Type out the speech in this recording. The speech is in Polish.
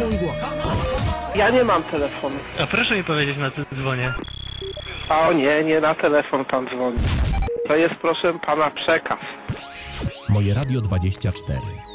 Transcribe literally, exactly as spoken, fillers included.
Twój głos. Ja nie mam telefonu. A proszę mi powiedzieć, na co dzwonię. O nie, nie na telefon pan dzwoni. To jest, proszę pana, przekaz. Moje Radio dwadzieścia cztery.